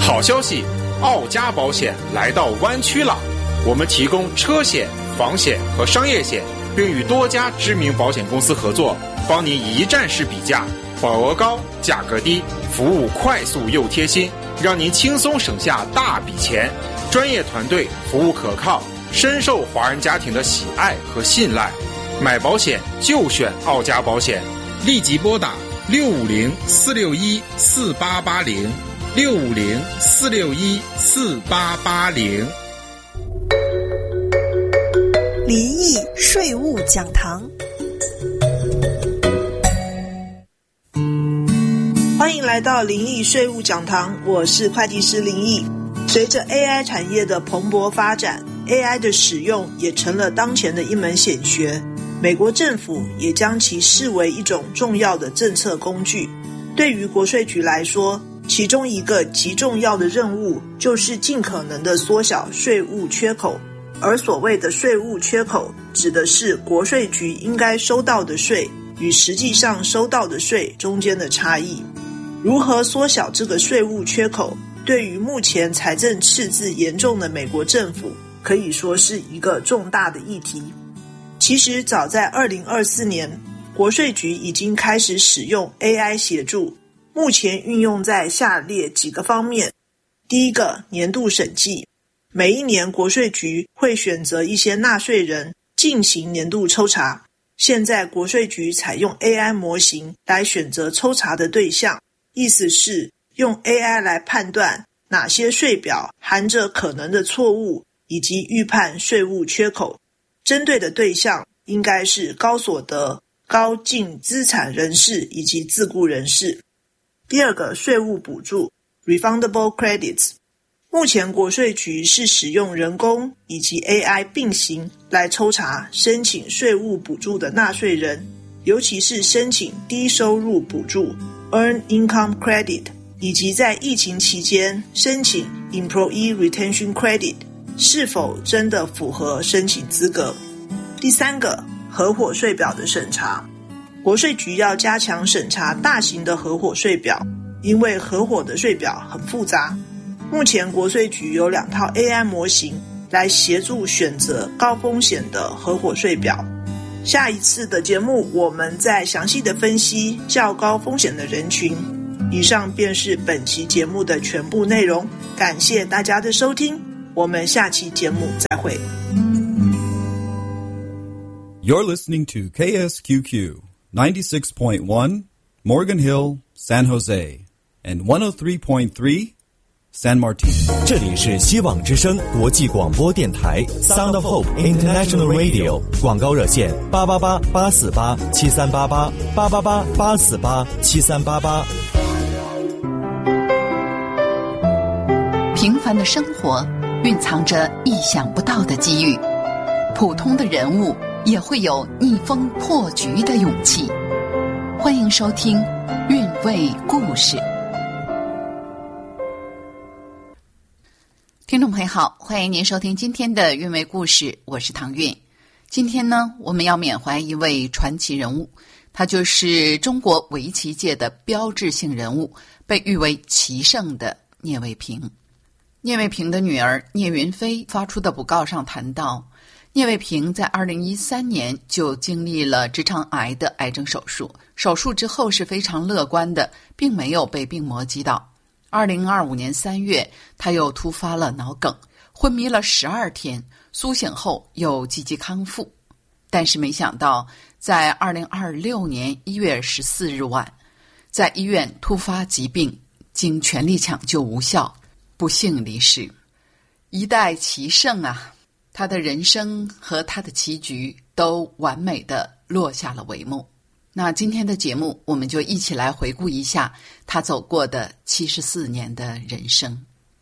好消息，奥家保险来到湾区了。我们提供车险、房险和商业险，并与多家知名保险公司合作，帮您一站式比价，保额高，价格低，服务快速又贴心，让您轻松省下大笔钱。专业团队，服务可靠，深受华人家庭的喜爱和信赖。买保险就选奥家保险，立即拨打650-461-4880，650-461-4880。 离异税务讲堂，欢迎来到灵异税务讲堂，我是会计师林毅。随着 AI 产业的蓬勃发展， AI 的使用也成了当前的一门显学，美国政府也将其视为一种重要的政策工具。对于国税局来说，其中一个极重要的任务就是尽可能的缩小税务缺口。而所谓的税务缺口，指的是国税局应该收到的税与实际上收到的税中间的差异。如何缩小这个税务缺口，对于目前财政赤字严重的美国政府，可以说是一个重大的议题。其实早在2024年，国税局已经开始使用 AI 协助，目前运用在下列几个方面。第一个，年度审计。每一年国税局会选择一些纳税人进行年度抽查，现在国税局采用 AI 模型来选择抽查的对象，意思是用 AI 来判断哪些税表含着可能的错误，以及预判税务缺口。针对的对象应该是高所得、高净资产人士以及自雇人士。第二个，税务补助 Refundable Credits。目前国税局是使用人工以及 AI 并行来抽查申请税务补助的纳税人，尤其是申请低收入补助 Earned Income Credit， 以及在疫情期间申请 Employee Retention Credit 是否真的符合申请资格。第三个，合伙税表的审查。国税局要加强审查大型的合伙税表，因为合伙的税表很复杂。目前国税局有2套 AI 模型来协助选择高风险的合伙税表。下一次的节目我们再详细的分析较高风险的人群。以上便是本期节目的全部内容，感谢大家的收听，我们下期节目再会。 You're listening to KSQQ 96.1 Morgan Hill, San Jose and 103.3 San Martin。 这里是希望之声国际广播电台 Sound of Hope International Radio， 广告热线888-848-7388 888-848-7388。 平凡的生活蕴藏着意想不到的机遇，普通的人物也会有逆风破局的勇气。欢迎收听韵味故事。听众朋友好，欢迎您收听今天的韵味故事，我是唐韵。今天呢，我们要缅怀一位传奇人物，他就是中国围棋界的标志性人物，被誉为棋圣的聂卫平。聂卫平的女儿聂云飞发出的讣告上谈到，聂卫平在2013年就经历了直肠癌的癌症手术，手术之后是非常乐观的，并没有被病魔击倒。2025年3月，他又突发了脑梗，昏迷了12天，苏醒后又积极康复。但是没想到，在2026年1月14日晚，在医院突发疾病，经全力抢救无效，不幸离世。一代棋圣啊，他的人生和他的棋局都完美的落下了帷幕。那今天的节目，我们就一起来回顾一下他走过的74年的人生。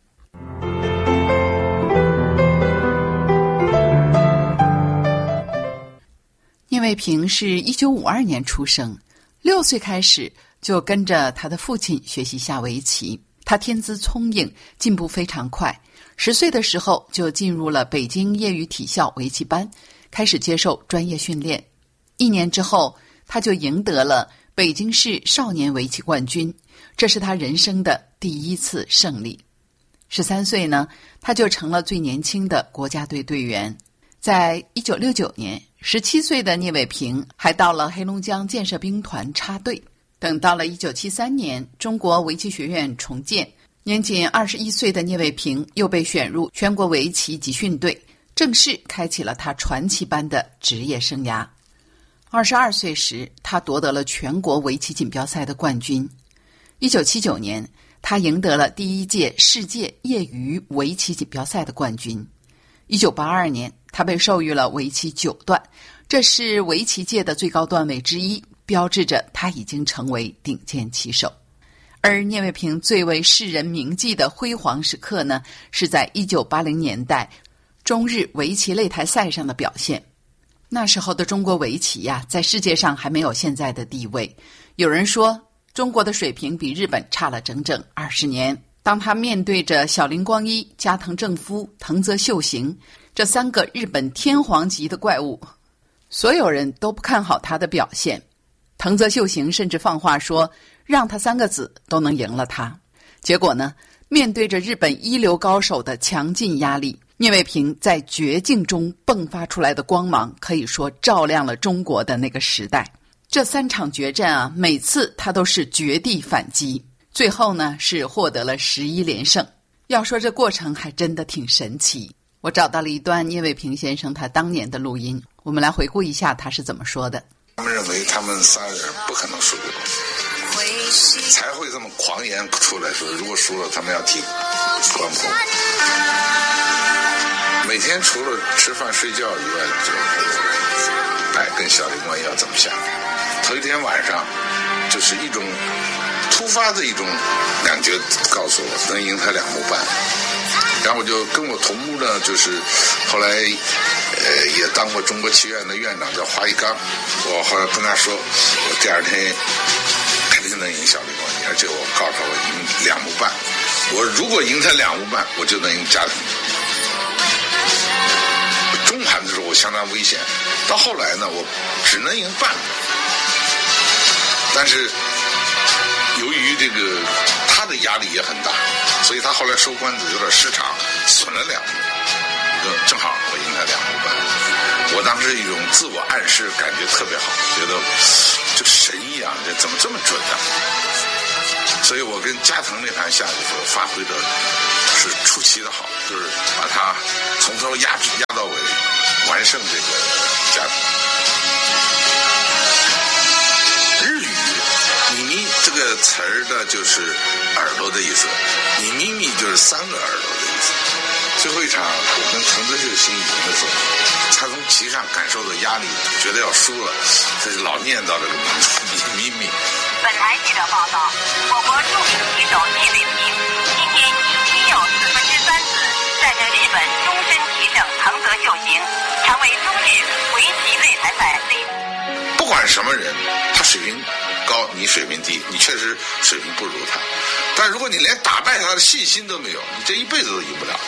聂卫平是1952年出生，6岁开始就跟着他的父亲学习下围棋。他天资聪颖，进步非常快。10岁的时候就进入了北京业余体校围棋班，开始接受专业训练。1年之后，他就赢得了北京市少年围棋冠军，这是他人生的第1次胜利。 13岁呢，他就成了最年轻的国家队队员。在1969年，17岁的聂卫平还到了黑龙江建设兵团插队。等到了1973年，中国围棋学院重建，年仅21岁的聂卫平又被选入全国围棋集训队，正式开启了他传奇般的职业生涯。22岁时，他夺得了全国围棋锦标赛的冠军。1979年，他赢得了第1届世界业余围棋锦标赛的冠军。1982年，他被授予了围棋9段，这是围棋界的最高段位之一，标志着他已经成为顶尖棋手。而聂卫平最为世人铭记的辉煌时刻呢，是在1980年代中日围棋擂台赛上的表现。那时候的中国围棋呀，在世界上还没有现在的地位。有人说，中国的水平比日本差了整整20年。当他面对着小林光一、加藤正夫、藤泽秀行这3个日本天皇级的怪物，所有人都不看好他的表现。藤泽秀行甚至放话说，让他3个子都能赢了他。结果呢，面对着日本一流高手的强劲压力，聂卫平在绝境中迸发出来的光芒，可以说照亮了中国的那个时代。这3场决战啊，每次他都是绝地反击，最后呢是获得了11连胜。要说这过程还真的挺神奇。我找到了一段聂卫平先生他当年的录音，我们来回顾一下他是怎么说的。 他们认为他们3人不可能输给我，才会这么狂言出来说，如果输了他们要踢关公。每天除了吃饭睡觉以外，就跟小林光一要怎么下。头一天晚上就是一种突发的一种感觉告诉我能赢他2目半，然后我就跟我同目呢，就是后来也当过中国棋院的院长，叫华一刚。我后来跟他说，我第2天肯定能赢小林光一，而且我告诉他我赢2目半，我如果赢他2目半，我就能赢加藤。中盘的时候我相当危险，到后来呢，我只能赢半，但是由于这个他的压力也很大，所以他后来收官子有点失常，损了2目，正好我赢他2目半。我当时一种自我暗示感觉特别好，觉得就神一样，这怎么这么准呢？所以我跟加藤那盘下的时候发挥的是出奇的好，就是把他从头压到尾，完胜这个加藤。日语咪咪这个词儿的就是耳朵的意思，你咪咪就是3个耳朵的意思。最后一场我跟藤泽秀行赢的时候，他从棋上感受到压力，觉得要输了，他就老念叨这个咪咪。 本台记者报道，我国著名棋手聂卫平今天以7又3/4子战胜日本终身棋圣藤泽秀行，成为中日围棋擂台赛不管什么人，他水平高，你水平低，你确实水平不如他。但如果你连打败他的信心都没有，你这一辈子都赢不了。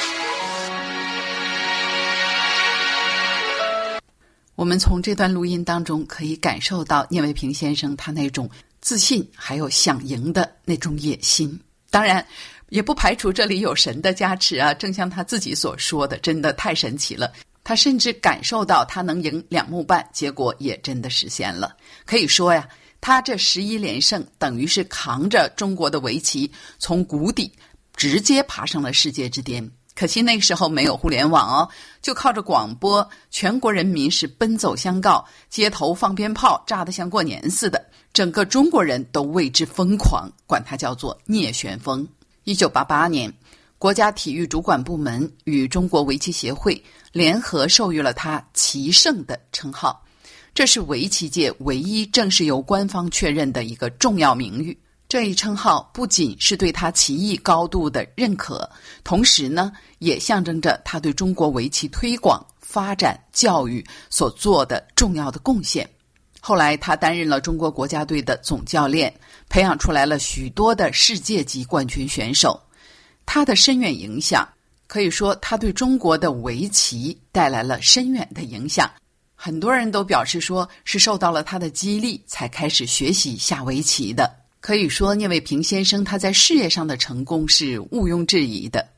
我们从这段录音当中可以感受到聂卫平先生他那种自信还有想赢的那种野心。当然也不排除这里有神的加持啊，正像他自己所说的，真的太神奇了。他甚至感受到他能赢2目半，结果也真的实现了。可以说呀，他这11连胜等于是扛着中国的围棋从谷底直接爬上了世界之巅。可惜那时候没有互联网哦，就靠着广播，全国人民是奔走相告，街头放鞭炮，炸得像过年似的，整个中国人都为之疯狂，管它叫做聂旋风。1988年，国家体育主管部门与中国围棋协会联合授予了他棋圣的称号，这是围棋界唯一正式由官方确认的一个重要名誉。这一称号不仅是对他棋艺高度的认可，同时呢，也象征着他对中国围棋推广、发展、教育所做的重要的贡献。后来他担任了中国国家队的总教练，培养出来了许多的世界级冠军选手。他的深远影响，可以说他对中国的围棋带来了深远的影响。很多人都表示说是受到了他的激励才开始学习下围棋的。可以说聂卫平先生他在事业上的成功是毋庸置疑的。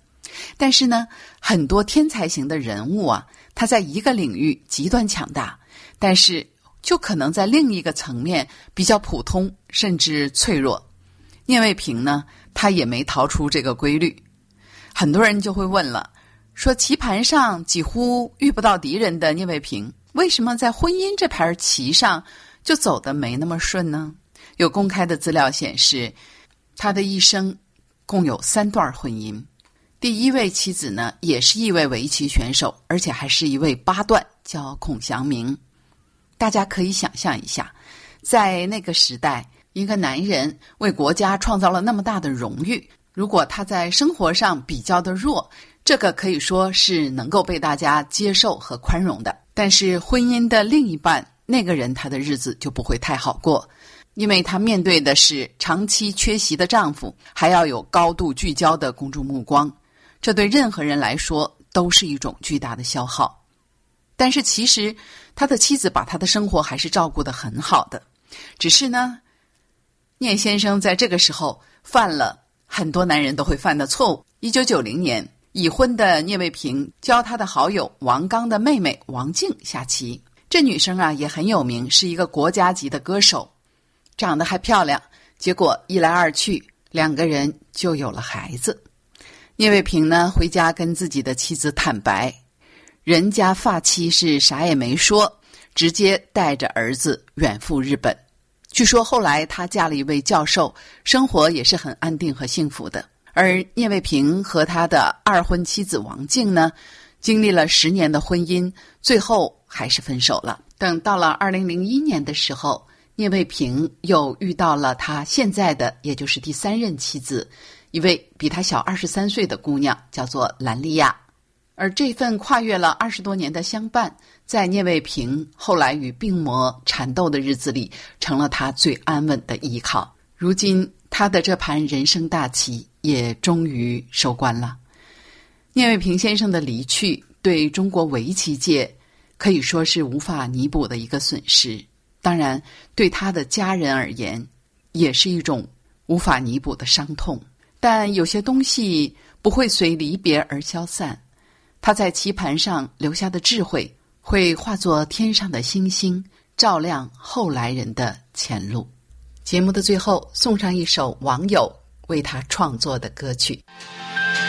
但是呢，很多天才型的人物啊，他在一个领域极端强大，但是就可能在另一个层面比较普通，甚至脆弱。聂卫平呢，他也没逃出这个规律。很多人就会问了，说棋盘上几乎遇不到敌人的聂卫平，为什么在婚姻这盘棋上就走得没那么顺呢？有公开的资料显示，他的一生共有3段婚姻。第一位妻子呢，也是一位围棋选手，而且还是一位8段，叫孔祥明。大家可以想象一下，在那个时代，一个男人为国家创造了那么大的荣誉，如果他在生活上比较的弱，这个可以说是能够被大家接受和宽容的。但是婚姻的另一半，那个人他的日子就不会太好过，因为他面对的是长期缺席的丈夫，还要有高度聚焦的公众目光，这对任何人来说都是一种巨大的消耗。但是其实他的妻子把他的生活还是照顾得很好的，只是呢，聂先生在这个时候犯了很多男人都会犯的错误。1990年，已婚的聂卫平教他的好友王刚的妹妹王静下棋。这女生啊也很有名，是一个国家级的歌手，长得还漂亮。结果一来二去，2个人就有了孩子。聂卫平呢回家跟自己的妻子坦白，人家发妻是啥也没说，直接带着儿子远赴日本。据说后来她嫁了一位教授，生活也是很安定和幸福的。而聂卫平和他的2婚妻子王静呢，经历了10年的婚姻，最后还是分手了。等到了2001年的时候，聂卫平又遇到了他现在的，也就是第3任妻子，一位比他小23岁的姑娘，叫做兰丽亚。而这份跨越了20多年的相伴，在聂卫平后来与病魔缠斗的日子里，成了他最安稳的依靠。如今他的这盘人生大棋也终于收官了。聂卫平先生的离去，对中国围棋界可以说是无法弥补的一个损失，当然对他的家人而言，也是一种无法弥补的伤痛。但有些东西不会随离别而消散，他在棋盘上留下的智慧，会化作天上的星星，照亮后来人的前路。节目的最后，送上一首网友为他创作的歌曲。